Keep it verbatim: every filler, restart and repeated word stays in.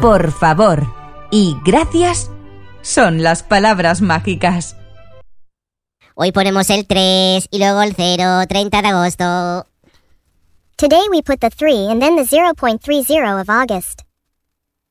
por favor y gracias son las palabras mágicas. Hoy ponemos el tres y luego el cero, treinta de agosto. Today we put the three and then the zero point three zero of August.